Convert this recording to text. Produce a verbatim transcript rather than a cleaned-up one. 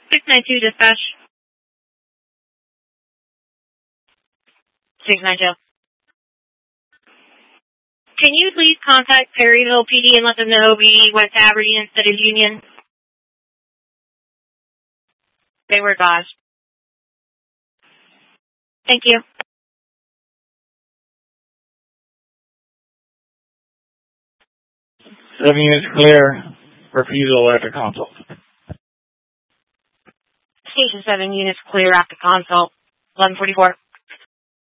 six nine two dispatch. six nine two. Can you please contact Perryville P D and let them know we West Aberdeen instead of Union? They were advised. Thank you. Seven units clear. Refusal after consult. Station seven units clear after consult. eleven forty-four.